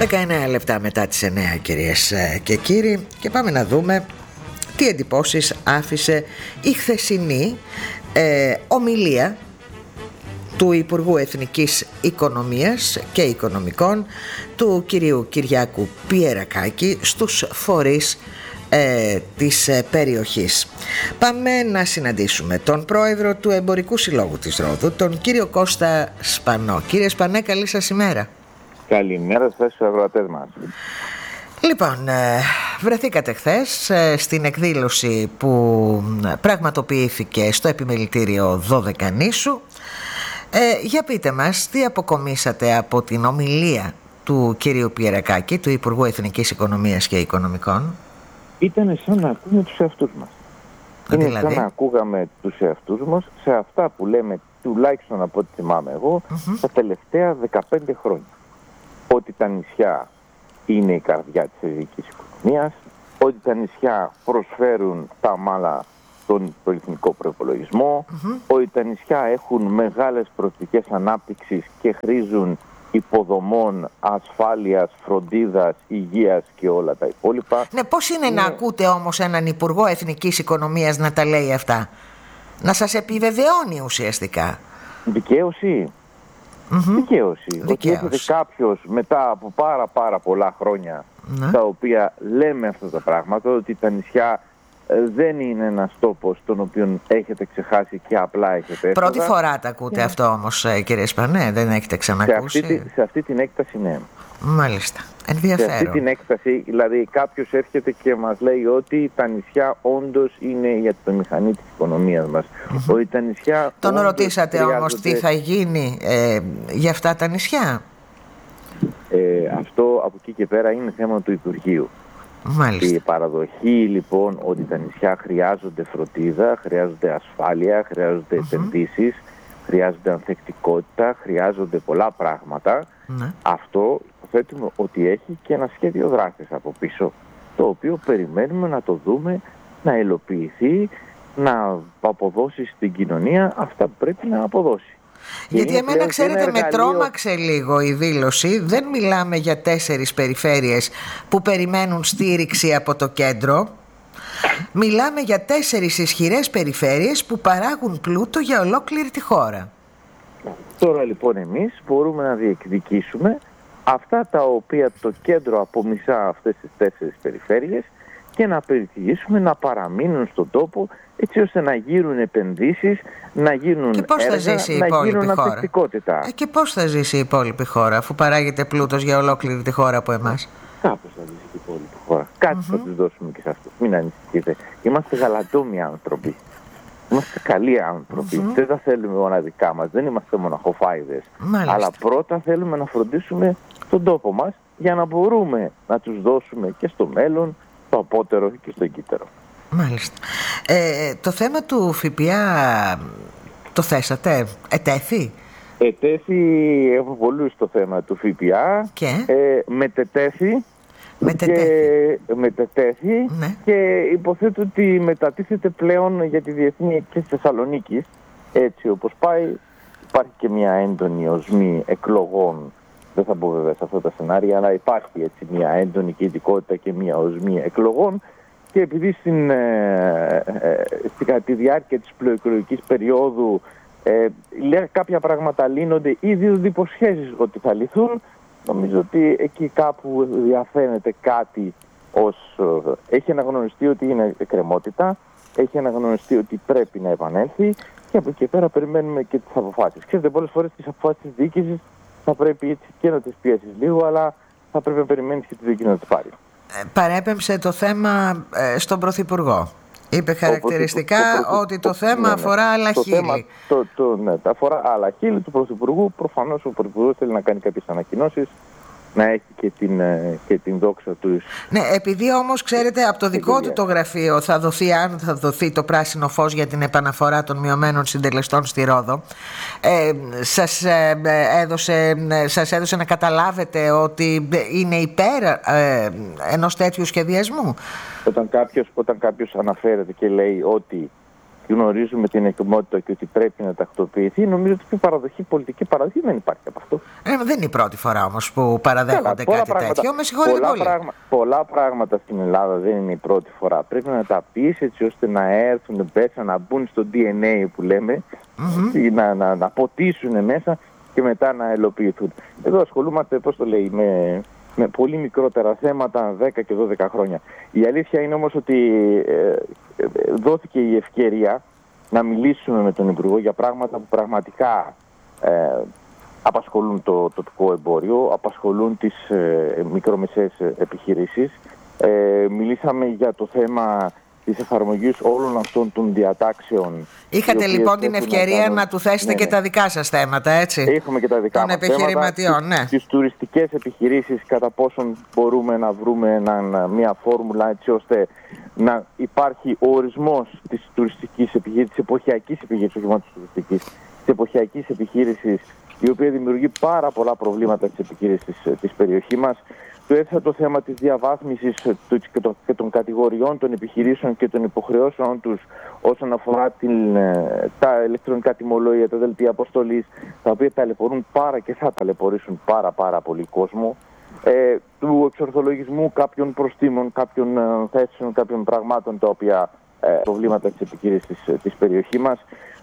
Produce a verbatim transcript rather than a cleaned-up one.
δεκαεννέα λεπτά μετά τις εννέα, κυρίες και κύριοι, και πάμε να δούμε τι εντυπώσεις άφησε η χθεσινή ε, ομιλία του Υπουργού Εθνικής Οικονομίας και Οικονομικών, του κυρίου Κυριάκου Πιερακάκη, στους φορείς ε, της ε, περιοχής. Πάμε να συναντήσουμε τον πρόεδρο του Εμπορικού Συλλόγου της Ρόδου, τον κύριο Κώστα Σπανό. Κύριε Σπανέ, καλή σας ημέρα. Καλημέρα στους αγροτές μας. Λοιπόν, βρεθήκατε χθες στην εκδήλωση που πραγματοποιήθηκε στο επιμελητήριο Δωδεκανήσου. Ε, για πείτε μας, τι αποκομίσατε από την ομιλία του κυρίου Πιερακάκη, του Υπουργού Εθνικής Οικονομίας και Οικονομικών? Ήταν σαν να ακούμε τους εαυτούς μας. Είναι δηλαδή σαν να ακούγαμε τους εαυτούς μας σε αυτά που λέμε, τουλάχιστον από ό,τι θυμάμαι εγώ, mm-hmm. τα τελευταία δεκαπέντε χρόνια. Ότι τα νησιά είναι η καρδιά της ελληνικής οικονομίας, ότι τα νησιά προσφέρουν τα μάλα στον πολυεθνικό προϋπολογισμό, mm-hmm. ότι τα νησιά έχουν μεγάλες προοπτικές ανάπτυξης και χρήζουν υποδομών, ασφάλειας, φροντίδας, υγείας και όλα τα υπόλοιπα. Ναι, πώς είναι, είναι να ακούτε όμως έναν Υπουργό Εθνικής Οικονομίας να τα λέει αυτά? Να σας επιβεβαιώνει ουσιαστικά. Δικαίωση. Mm-hmm. Δικαίωση. Ότι έρχεται κάποιος μετά από πάρα πάρα πολλά χρόνια, ναι. τα οποία λέμε αυτά τα πράγματα, ότι τα νησιά ε, δεν είναι ένας τόπος τον οποίο έχετε ξεχάσει και απλά έχετε έφτατα. Πρώτη φορά τα ακούτε yeah. αυτό όμως, ε, κύριε Σπανέ, δεν έχετε ξανακούσει? Σε αυτή, σε αυτή την έκταση, ναι. Μάλιστα, ενδιαφέρον. Σε αυτή την έκταση, δηλαδή κάποιος έρχεται και μας λέει ότι τα νησιά όντως είναι η ατμομηχανή της οικονομίας μας. Mm-hmm. Ότι τα νησιά τον ρωτήσατε χρειάζονται... όμως τι θα γίνει ε, για αυτά τα νησιά? Ε, αυτό από εκεί και πέρα είναι θέμα του Υπουργείου. Μάλιστα. Η παραδοχή λοιπόν ότι τα νησιά χρειάζονται φροντίδα, χρειάζονται ασφάλεια, χρειάζονται mm-hmm. επενδύσεις, χρειάζονται ανθεκτικότητα, χρειάζονται πολλά πράγματα. Mm-hmm. Αυτό θέτουμε ότι έχει και ένα σχέδιο δράσης από πίσω, το οποίο περιμένουμε να το δούμε, να υλοποιηθεί, να αποδώσει στην κοινωνία αυτά που πρέπει να αποδώσει. Γιατί εμένα, ξέρετε, με τρόμαξε λίγο η δήλωση. Δεν μιλάμε για τέσσερις περιφέρειες που περιμένουν στήριξη από το κέντρο. Μιλάμε για τέσσερις ισχυρές περιφέρειες που παράγουν πλούτο για ολόκληρη τη χώρα. Τώρα λοιπόν εμείς μπορούμε να διεκδικήσουμε αυτά τα οποία το κέντρο απομισά αυτές τις τέσσερις περιφέρειες και να περιθυγήσουμε να παραμείνουν στον τόπο, έτσι ώστε να γίνουν επενδύσεις, να γίνουν έργα, να γίνουν ανθεκτικότητα. Ε, και πώς θα ζήσει η υπόλοιπη χώρα, αφού παράγεται πλούτος για ολόκληρη τη χώρα από εμάς? Κάπως θα ζήσει η υπόλοιπη χώρα. Κάτι mm-hmm. θα τους δώσουμε και σε αυτούς. Μην ανησυχείτε. Είμαστε γαλατόμοι άνθρωποι. Είμαστε καλοί άνθρωποι. Mm-hmm. Δεν τα θέλουμε μοναδικά μας. Δεν είμαστε μοναχοφάιδες. Μάλιστα. Αλλά πρώτα θέλουμε να φροντίσουμε τον τόπο μας για να μπορούμε να τους δώσουμε και στο μέλλον, στο απότερο και στο κύτταρο. Μάλιστα. Ε, το θέμα του ΦΠΑ το θέσατε, ετέθη? Ετέθη, έχω πολλούς στο θέμα του ΦΠΑ. Και ε, μετετέθη. Μετετέθη. Και, μετετέθη ναι. και υποθέτω ότι μετατίθεται πλέον για τη διεθνή εκθέση Θεσσαλονίκης. Έτσι όπως πάει, υπάρχει και μια έντονη οσμή εκλογών. Δεν θα μπω βέβαια σε αυτά τα σενάρια, αλλά υπάρχει έτσι μια έντονη κινητικότητα και μια οσμή εκλογών. Και επειδή στην, ε, ε, κατά τη διάρκεια της προεκλογικής περίοδου ε, λέει, κάποια πράγματα λύνονται ή δίδονται υποσχέσεις ότι θα λυθούν, νομίζω ότι εκεί κάπου διαφαίνεται κάτι ως... Ε, έχει αναγνωριστεί ότι είναι εκκρεμότητα, έχει αναγνωριστεί ότι πρέπει να επανέλθει και από εκεί και πέρα περιμένουμε και τις αποφάσεις. Ξέρετε, πολλές φορές τις αποφάσεις της διοίκησης θα πρέπει έτσι και να τις πιέσεις λίγο, αλλά θα πρέπει να περιμένεις και τη δική να τις πάρει. Παρέπεμψε το θέμα ε, στον Πρωθυπουργό. Είπε χαρακτηριστικά το, το, το, ότι το, το θέμα ναι, αφορά άλλα το χείλη. Θέμα, το, το, ναι, αφορά άλλα χείλη του Πρωθυπουργού. Προφανώς ο Πρωθυπουργός θέλει να κάνει κάποιες ανακοινώσεις, να έχει και την, και την δόξα του. Ναι, επειδή όμως ξέρετε από το δικό του το γραφείο θα δοθεί, αν θα δοθεί το πράσινο φως για την επαναφορά των μειωμένων συντελεστών στη Ρόδο, ε, σας, ε, έδωσε, σας έδωσε να καταλάβετε ότι είναι υπέρ ε, ενός τέτοιου σχεδιασμού? Όταν κάποιος, όταν κάποιος αναφέρεται και λέει ότι γνωρίζουμε την εκκρεμότητα και ότι πρέπει να τακτοποιηθεί. Νομίζω ότι η παραδοχή, πολιτική παραδοχή δεν υπάρχει από αυτό. Ε, δεν είναι η πρώτη φορά όμως που παραδέχονται Καλά, κάτι πράγματα, τέτοιο. Με συγχωρείτε πολλά, πολύ. Πράγμα, πολλά πράγματα στην Ελλάδα δεν είναι η πρώτη φορά. Πρέπει να τα πεις έτσι ώστε να έρθουν μέσα, να μπουν στο ντι εν έι που λέμε, mm-hmm. να, να, να ποτίσουν μέσα και μετά να ελοποιηθούν. Εδώ ασχολούμαστε, πώς το λέει, με, με πολύ μικρότερα θέματα, δέκα και δώδεκα χρόνια. Η αλήθεια είναι όμως ότι ε, ε, δόθηκε η ευκαιρία να μιλήσουμε με τον Υπουργό για πράγματα που πραγματικά ε, απασχολούν το τοπικό εμπόριο, απασχολούν τις ε, μικρομεσαίες επιχειρήσεις. Ε, μιλήσαμε για το θέμα της εφαρμογής όλων αυτών των διατάξεων. Είχατε λοιπόν την ευκαιρία να, κάνουν... να του θέσετε ναι, ναι. και τα δικά σας θέματα, έτσι. Έχουμε και τα δικά των μας επιχειρηματιών, θέματα, ναι. τις τουριστικές επιχειρήσεις, κατά πόσον μπορούμε να βρούμε ένα, μια φόρμουλα έτσι ώστε να υπάρχει ο ορισμός της τουριστικής επιχείρησης, της εποχιακής επιχείρησης, όχι μόνο της τουριστικής, της εποχιακής επιχείρησης, η οποία δημιουργεί πάρα πολλά προβλήματα στις επιχείρησεις της περιοχής μας. Του έθεσα το θέμα της διαβάθμισης και των κατηγοριών των επιχειρήσεων και των υποχρεώσεων τους όσον αφορά την, τα ηλεκτρονικά τιμολόγια, τα δελτία αποστολής, τα οποία ταλαιπωρούν πάρα και θα ταλαιπωρήσουν πάρα πάρα πολύ κόσμο. Ε, του εξορθολογισμού κάποιων προστήμων, κάποιων ε, θέσεων, κάποιων πραγμάτων τα οποία ε, προβλήματα της επιχείρησης της, της περιοχής μας.